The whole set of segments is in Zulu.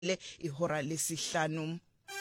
ihora lesihlanu.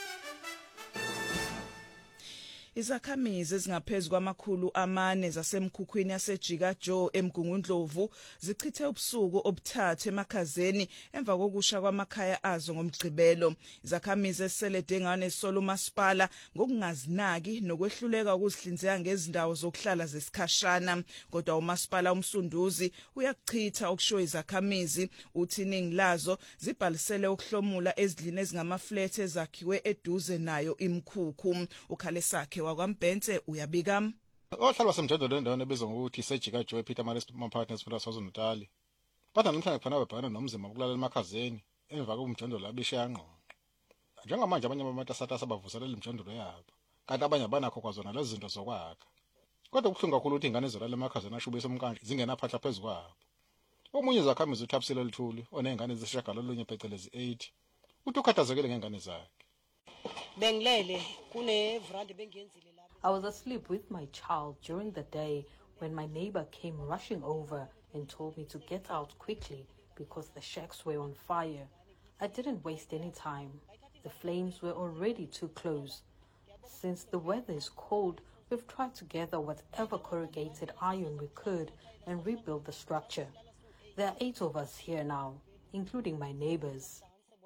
Izakhamizi ezingaphezulu kwamakhulu amane zasemkhukhwini yaseJika Joe eMgungundlovu zichithe ubusuku obuthathu emakhazeni emva kokusha kwamakhaya azo ngomgcibelo. Izakhamizi eseledengane esolo umasipala ngokungazinaki nokwehluleka ukuzihlinzeka ngezindawo zokuhlala zesikhashana. Kodwa umasipala umsunduzi uyakuchitha okusho izakhamizi uthi iningi lazo zibhalisele ukuhlomula ezidlini ezingama-flat ezakhiwe eduze nayo imkhukhu. Ukhale sakhe wakwaMbhense uyabika. Ohlala wasemjondolo endaweni ebizwa ngokuthi iseJika Joe Peter Partners for KwaZulu-Natal. Badla namhlanje kufanele babhekane nomzimba wokulalela emakhazeni emva komjondolo abishe yanqonqa. Njengamanje abanye bamatasatasa bavuselela imjondolo yabo, kanti abanye abanakho kwazona lezi zinto zokwakha. Kodwa kubuhlungu kakhulu ukuthi ingane ezolala emakhazeni ashubisa umkanje zingenaphahla phezu kwabo. Omunye izakhamizi uThapsile Luthuli onezingane ezisishagalolunye phecelezi 8 uthi ukhathazekile ngengane zakhe. I was asleep with my child during the day when my neighbor came rushing over and told me to get out quickly because the shacks were on fire. I didn't waste any time. The flames were already too close. Since the weather is cold, we've tried to gather whatever corrugated iron we could and rebuild the structure. There are 8 of us here now, including my neighbors.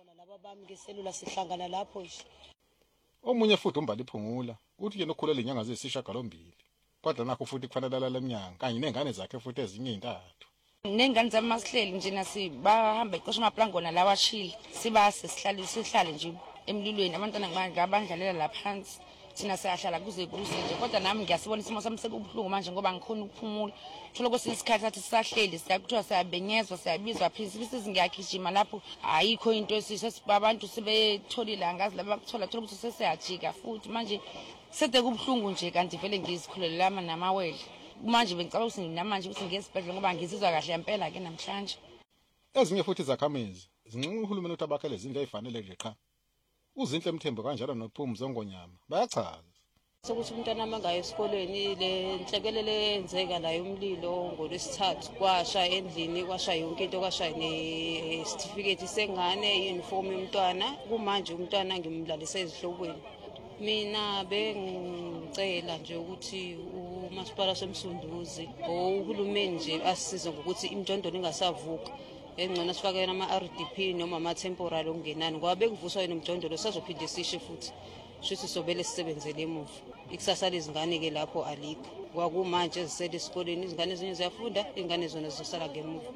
Omunye futhi umbali phungula uthi yena ukhulela inyanga ezisishagalombili. Kodwa nakho futhi kufanele alala eminyanga kanye nengane zakhe futhi ezinye ezintathu. Nengane zamasihleli nje nasibahamba iqosha amaplangona lawa chili sibase sihlale nje emlilweni abantwana manje abandlalela la phansi thina siyahlala kuze kuze nje kodwa nami ngiyasibona isimo sami sekubhlungu manje ngoba ngikhona ukuphumula thola kwesinye isikhathi sathi sisahleli siyakuthiwa siyabenyezwa siyabizwa phezulu ngiyagijima lapho ayikho into abantu sebetholile angazi laba bakuthola thola ukuthi sesiyajika futhi manje sede kubhlungu nje kanti vele ngizikhulelela namawele manje bengicabanga ukuthi namanje ukuthi ngiyesibhedlela ngoba ngizizwa kahle impela ke namhlanje. Ezinye futhi izakhamizi zincinga uhulumeni ukuthi abakhele izindlu ezifanele nje qha. Uzinhle Mthembu kanjalo noPhumuzo Ngonyama bayachaza sokuthi umntwana amangayo esikoleni le nhlekelele yenzeka la yomlilo ngolwesithathu kwasha endlini kwasha yonke into kwasha ne certificate sengane uniform yomntwana kumanje umntwana ngimlalise ezihlokweni. Mina bengicela nje ukuthi umasipala somsunduzi uhulumeni nje asisize ngokuthi imjondolo ingasavuka engcona sifakena ama-RDP noma ama-temporary okungenani ngoba bekuvuswa yena umjondolo sazophinde sishe futhi shuthi sobele sisebenzele emuva ikusasa lezingane-ke lapho alikho kwakumanje ezisele esikoleni izingane ezinye ziyafunda iy'ngane zona zizosala ngemuva.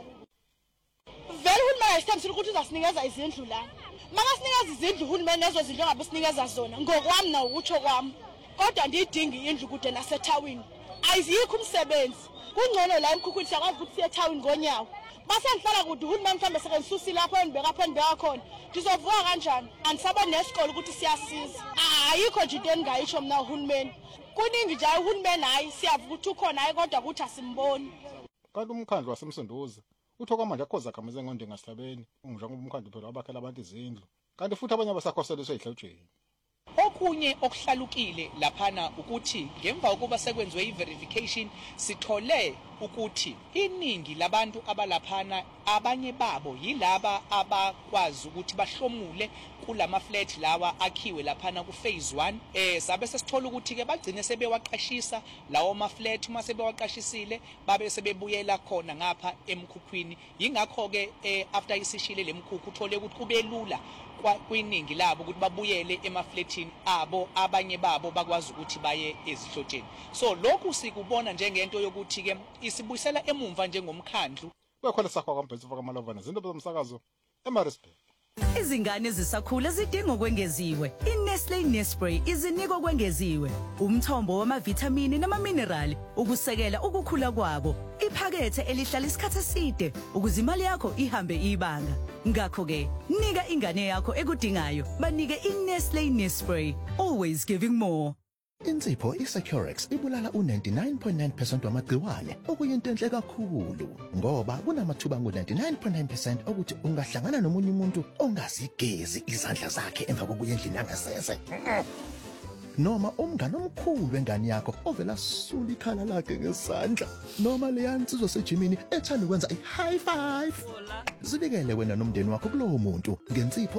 Vele uhulumeni ayisithembisile ukuthi uzasinikeza izindlu la makasinikeza izindlu uhulumeni lezo zindlu engabe sinikeza zona ngokwami nawukutsho kwami kodwa ndiyidingi indlu kude nasethawini ayizikho umsebenzi kungcono la emkhukhwini siyakwazi ukuthi siye ethawini ngonyawo basendihlala kude uhulumeni mhlawumbe sekendisusile lapho enibeka khona ndizovuka kanjani andisaba nesikole ukuthi siyasiza ayikho nje into engingayisho mna uhulumeni kuningi nje uhulumeni hayi siyavuka ukuthi ukhona hayi kodwa ukuthi asimboni. Kanti umkhandlu wasemsunduzi utho kwamanje akho zakhamizi engqondo ngasithabeni unjengoba umkhandlu phela wabakhela abantu izindlu kanti futhi abanye abasakhoseliswe ezihlotsheni. Okunye okuhlalukile laphana ukuthi ngemva kokuba sekwenziwe i-verification sithole ukuthi iningi labantu abalaphana abanye babo yilaba abakwazi ukuthi bahlomule kulama flat lawa akhiwe laphana ku phase 1 sabe sesithola ukuthi ke bagcine sebewaqashisa lawo ma flat uma sebewaqashisile babe sebebuyela khona ngapha emkhukhwini yingakho ke after isishile lemkhukhu uthole ukuthi kube lula kwiningi labo ukuthi babuyele emafletini abo abanye babo bakwazi ukuthi baye ezihlotsheni. So lokhu sikubona njengento yokuthi ke isibuyisela emumva njengomkhandlu. Bekhona sakho kwaMbhense kaMalovana izinto zomsakazo eMaritzburg. Izingane ezisakhula zidinga okwengeziwe. iNestlé Nespray izinika okwengeziwe. Umthombo wamavithamini namaminerali ukusekela ukukhula kwabo. Iphakethe elihlala isikhathi eside ukuze imali yakho ihambe ibanga. Ngakho ke, nika ingane yakho ekudingayo. Banike iNestlé Nespray, always giving more. Insipho iSecurex ibulala u99.9% wamagciwane okuyinto enhle kakhulu ngoba kunamathuba ngo99.9% ukuthi ungahlangana nomunye umuntu ongazigezi izandla zakhe emva kokuya endlini yangasese. noma umngane omkhulu wengane yakho ovela sula ikhala lakhe ngesandla noma leya nsizwa sejimini ethanda ukwenza i-high five. Zibikele wena nomndeni wakho kulowo muntu ngensipho